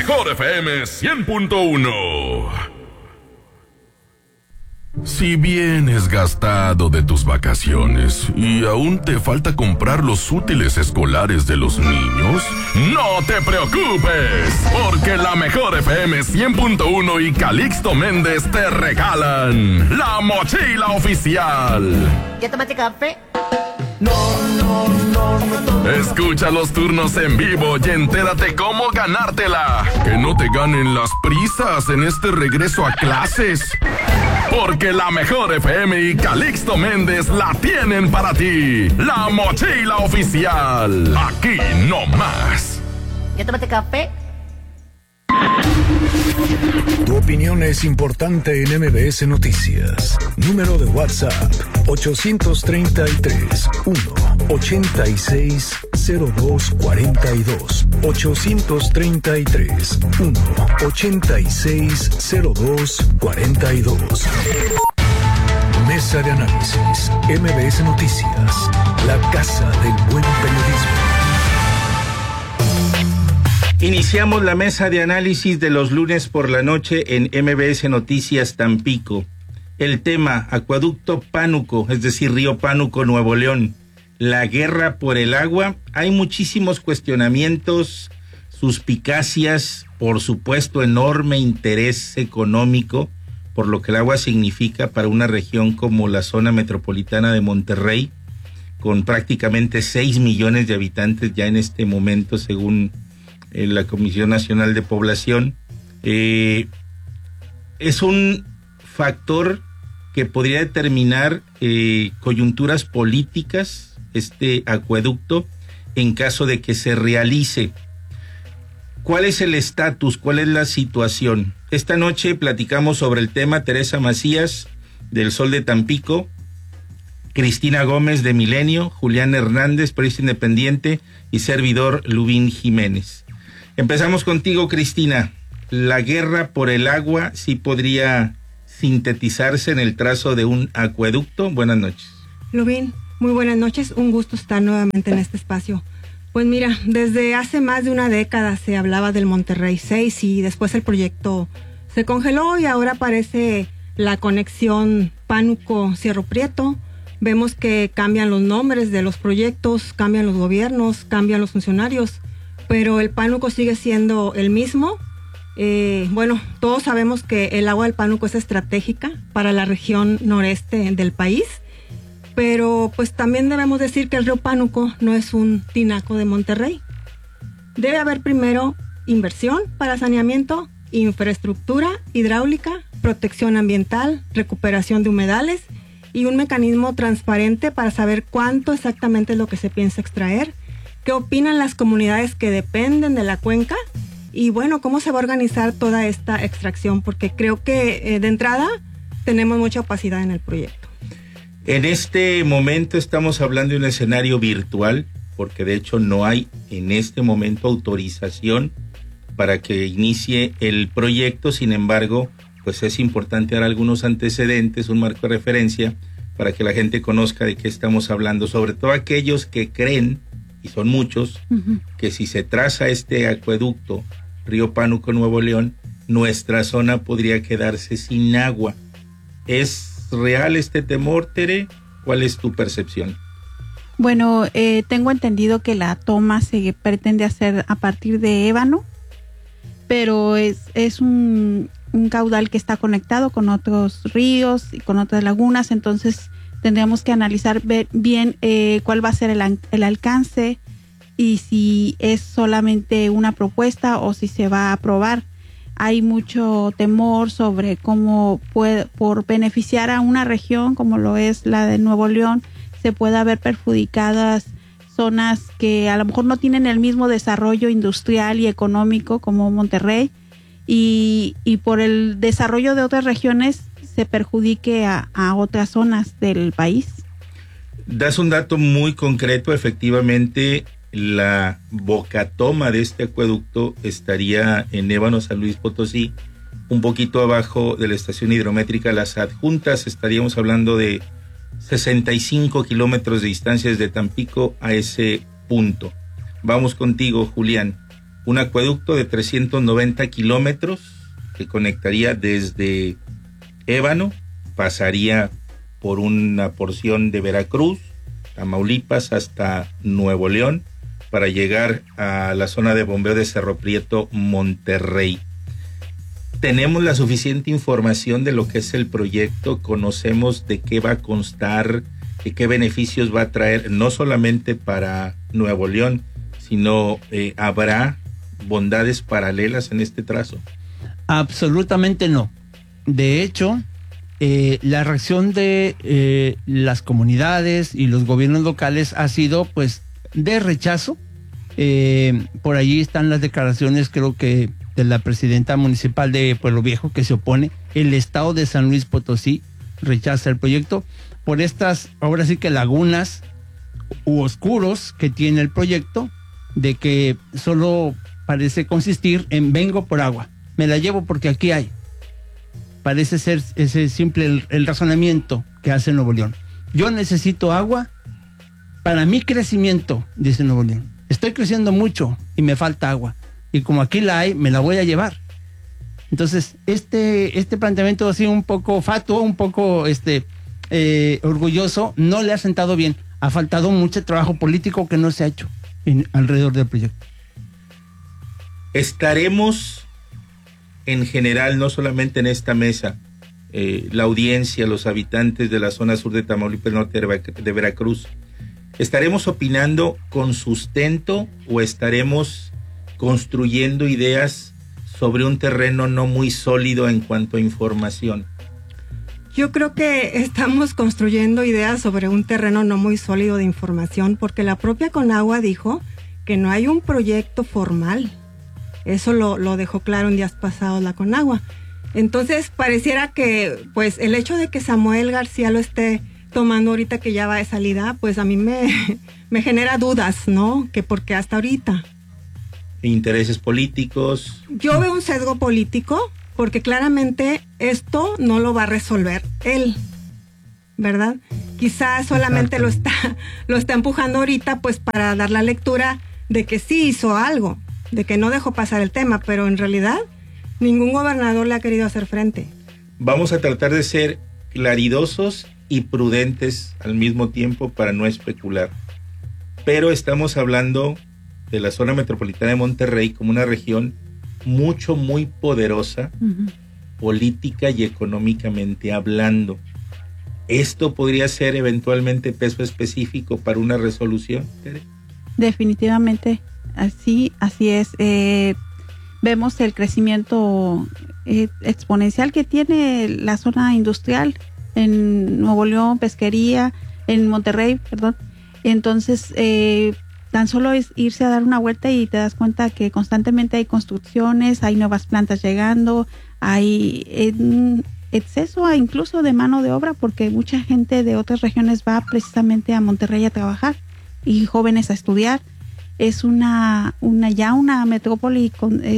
mejor FM 100.1. Si vienes gastado de tus vacaciones y aún te falta comprar los útiles escolares de los niños, no te preocupes, porque la mejor FM 100.1 y Calixto Méndez te regalan la mochila oficial. ¿Ya tomaste café? No. Escucha los turnos en vivo y entérate cómo ganártela. Que no te ganen las prisas en este regreso a clases. Porque la mejor FM y Calixto Méndez la tienen para ti. La mochila oficial. Aquí no más. ¿Ya tomaste café? Tu opinión es importante en MBS Noticias. Número de WhatsApp 833-186-0242. 833-186-0242. Mesa de análisis. MBS Noticias. La casa del buen periodismo. Iniciamos la mesa de análisis de los lunes por la noche en MBS Noticias Tampico. El tema, acueducto Pánuco, es decir, Río Pánuco, Nuevo León. La guerra por el agua. Hay muchísimos cuestionamientos, suspicacias, por supuesto, enorme interés económico por lo que el agua significa para una región como la zona metropolitana de Monterrey, con prácticamente 6 millones de habitantes ya en este momento, según la Comisión Nacional de Población. Es un factor que podría determinar coyunturas políticas, este acueducto, en caso de que se realice. ¿Cuál es el estatus? ¿Cuál es la situación? Esta noche platicamos sobre el tema Teresa Macías, del Sol de Tampico, Cristina Gómez, de Milenio, Julián Hernández, periodista independiente, y servidor Lubín Jiménez. Empezamos contigo, Cristina. La guerra por el agua sí podría sintetizarse en el trazo de un acueducto. Buenas noches. Lubín, muy buenas noches. Un gusto estar nuevamente en este espacio. Pues mira, desde hace más de una década se hablaba del Monterrey 6 y después el proyecto se congeló y ahora aparece la conexión Pánuco-Cerro Prieto. Vemos que cambian los nombres de los proyectos, cambian los gobiernos, cambian los funcionarios, pero el Pánuco sigue siendo el mismo. Bueno, todos sabemos que el agua del Pánuco es estratégica para la región noreste del país, pero pues también debemos decir que el río Pánuco no es un tinaco de Monterrey. Debe haber primero inversión para saneamiento, infraestructura hidráulica, protección ambiental, recuperación de humedales y un mecanismo transparente para saber cuánto exactamente es lo que se piensa extraer, qué opinan las comunidades que dependen de la cuenca y bueno, cómo se va a organizar toda esta extracción, porque creo que de entrada tenemos mucha opacidad en el proyecto. En este momento estamos hablando de un escenario virtual, porque de hecho no hay en este momento autorización para que inicie el proyecto. Sin embargo, pues es importante dar algunos antecedentes, un marco de referencia para que la gente conozca de qué estamos hablando, sobre todo aquellos que creen, y son muchos, que si se traza este acueducto Río Pánuco, Nuevo León, nuestra zona podría quedarse sin agua. ¿Es real este temor, Tere? ¿Cuál es tu percepción? Bueno, tengo entendido que la toma se pretende hacer a partir de Ébano, pero es un caudal que está conectado con otros ríos y con otras lagunas, entonces tendríamos que analizar bien cuál va a ser el alcance y si es solamente una propuesta o si se va a aprobar. Hay mucho temor sobre cómo por beneficiar a una región como lo es la de Nuevo León, se pueda ver perjudicadas zonas que a lo mejor no tienen el mismo desarrollo industrial y económico como Monterrey y por el desarrollo de otras regiones se perjudique a otras zonas del país. Das un dato muy concreto, efectivamente. La bocatoma de este acueducto estaría en Ébano, San Luis Potosí, un poquito abajo de la estación hidrométrica Las Adjuntas. Estaríamos hablando de 65 kilómetros de distancia desde Tampico a ese punto. Vamos contigo, Julián. un acueducto de 390 kilómetros que conectaría desde Ébano, pasaría por una porción de Veracruz, Tamaulipas, hasta Nuevo León, para llegar a la zona de bombeo de Cerro Prieto, Monterrey. Tenemos la suficiente información de lo que es el proyecto, conocemos de qué va a constar, de qué beneficios va a traer, no solamente para Nuevo León, sino habrá bondades paralelas en este trazo. Absolutamente no. De hecho, la reacción de las comunidades y los gobiernos locales ha sido pues de rechazo. Por allí están las declaraciones, creo que de la presidenta municipal de Pueblo Viejo, que se opone. El estado de San Luis Potosí rechaza el proyecto por estas, ahora sí que lagunas u oscuros que tiene el proyecto, de que solo parece consistir en vengo por agua, me la llevo porque aquí hay. Parece ser ese simple el razonamiento que hace Nuevo León. Yo necesito agua para mi crecimiento, dice Nuevo León. Estoy creciendo mucho y me falta agua. Y como aquí la hay, me la voy a llevar. Entonces, este planteamiento así un poco fatuo, un poco orgulloso, no le ha sentado bien. Ha faltado mucho trabajo político que no se ha hecho alrededor del proyecto. Estaremos en general, no solamente en esta mesa, la audiencia, los habitantes de la zona sur de Tamaulipas, norte de Veracruz, ¿estaremos opinando con sustento o estaremos construyendo ideas sobre un terreno no muy sólido en cuanto a información? Yo creo que estamos construyendo ideas sobre un terreno no muy sólido de información, porque la propia Conagua dijo que no hay un proyecto formal. Eso lo dejó claro en días pasados la Conagua. Entonces pareciera que pues el hecho de que Samuel García lo esté tomando ahorita que ya va de salida, pues a mí me genera dudas, ¿no? Que porque hasta ahorita. Intereses políticos. Yo veo un sesgo político, porque claramente esto no lo va a resolver él, ¿verdad? Quizás solamente lo está empujando ahorita pues para dar la lectura de que sí hizo algo, de que no dejó pasar el tema, pero en realidad ningún gobernador le ha querido hacer frente. Vamos a tratar de ser claridosos y prudentes al mismo tiempo para no especular. Pero estamos hablando de la zona metropolitana de Monterrey como una región muy poderosa, política y económicamente hablando. ¿Esto podría ser eventualmente peso específico para una resolución, Tere? Definitivamente, así es. Vemos el crecimiento exponencial que tiene la zona industrial en Nuevo León, pesquería, en Monterrey, perdón. Entonces, tan solo es irse a dar una vuelta y te das cuenta que constantemente hay construcciones, hay nuevas plantas llegando, hay exceso incluso de mano de obra, porque mucha gente de otras regiones va precisamente a Monterrey a trabajar y jóvenes a estudiar. Es una metrópoli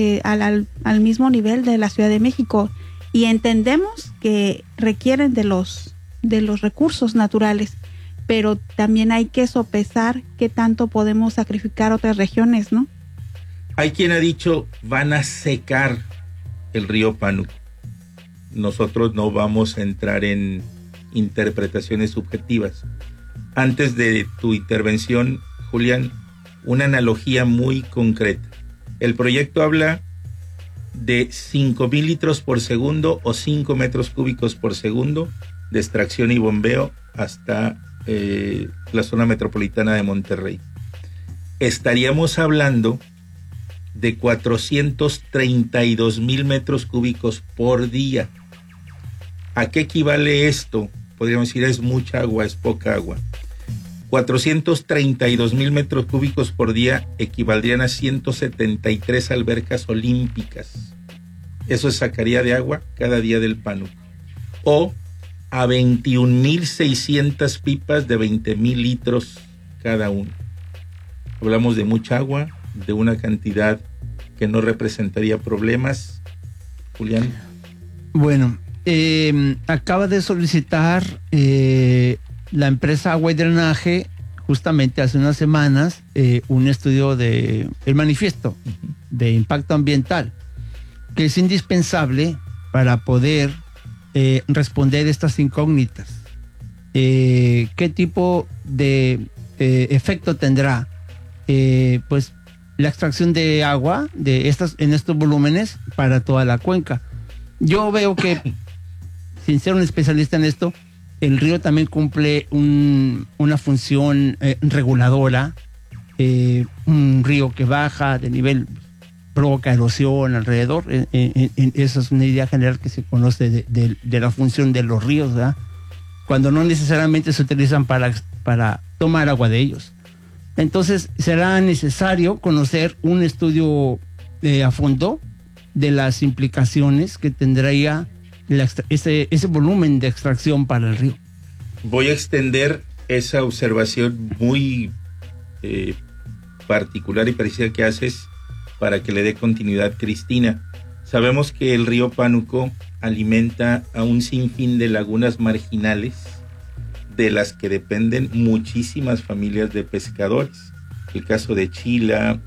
al mismo nivel de la Ciudad de México, y entendemos que requieren de los recursos naturales, pero también hay que sopesar qué tanto podemos sacrificar otras regiones, ¿no? Hay quien ha dicho, van a secar el río Pánuco. Nosotros no vamos a entrar en interpretaciones subjetivas. Antes de tu intervención, Julián, una analogía muy concreta. El proyecto habla de 5,000 litros por segundo o 5 metros cúbicos por segundo de extracción y bombeo hasta la zona metropolitana de Monterrey. Estaríamos hablando de 432,000 metros cúbicos por día. ¿A qué equivale esto? Podríamos decir, es mucha agua, es poca agua. 432,000 metros cúbicos por día equivaldrían a 173 albercas olímpicas. Eso sacaría de agua cada día del Pánuco. O a 21,600 pipas de 20,000 litros cada uno. Hablamos de mucha agua, de una cantidad que no representaría problemas. Julián. Bueno, acaba de solicitar la empresa Agua y Drenaje, justamente hace unas semanas, un estudio de el manifiesto de impacto ambiental, que es indispensable para poder responder estas incógnitas. ¿Qué tipo de efecto tendrá pues la extracción de agua en estos volúmenes para toda la cuenca? Yo veo que, sin ser un especialista en esto, el río también cumple una función reguladora. Un río que baja de nivel provoca erosión alrededor. Esa es una idea general que se conoce de la función de los ríos, ¿verdad? Cuando no necesariamente se utilizan para tomar agua de ellos. Entonces será necesario conocer un estudio a fondo de las implicaciones que tendría ese volumen de extracción para el río. Voy a extender esa observación muy particular y parecida que haces para que le dé continuidad Cristina. Sabemos que el río Pánuco alimenta a un sinfín de lagunas marginales de las que dependen muchísimas familias de pescadores. El caso de Chila,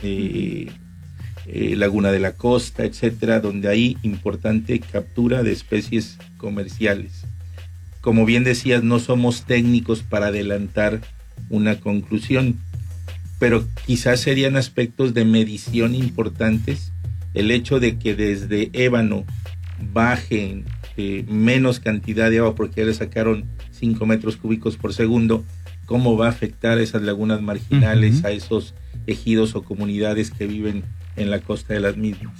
Laguna de la Costa, etcétera, donde hay importante captura de especies comerciales. Como bien decías, no somos técnicos para adelantar una conclusión, pero quizás serían aspectos de medición importantes el hecho de que desde Ébano bajen menos cantidad de agua porque ya le sacaron 5 metros cúbicos por segundo. ¿Cómo va a afectar esas lagunas marginales, a esos ejidos o comunidades que viven en la costa de las mismas?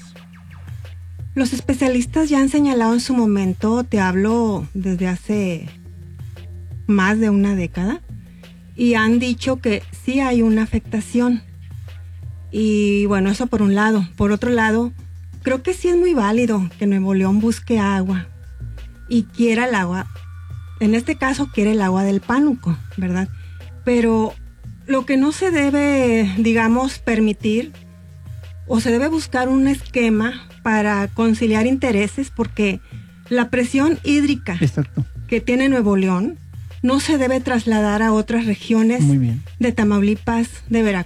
Los especialistas ya han señalado en su momento, te hablo desde hace más de una década, y han dicho que sí hay una afectación. Y bueno, eso por un lado. Por otro lado, creo que sí es muy válido que Nuevo León busque agua y quiera el agua. En este caso quiere el agua del Pánuco, ¿verdad? Pero lo que no se debe, digamos, permitir, o se debe buscar un esquema para conciliar intereses, porque la presión hídrica que tiene Nuevo León no se debe trasladar a otras regiones de Tamaulipas, de Veracruz.